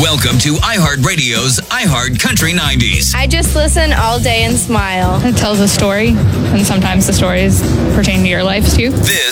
Welcome to iHeartRadio's iHeart Country 90s. I just listen all day and smile. It tells a story, and sometimes the stories pertain to your life too. This